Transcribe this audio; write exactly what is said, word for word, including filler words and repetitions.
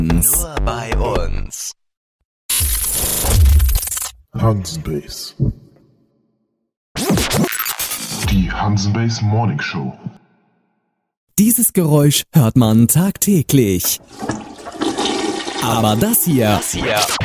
Nur bei uns. Hansenbase. Die Hansenbase Morning Show. Dieses Geräusch hört man tagtäglich. Aber das hier, Das hier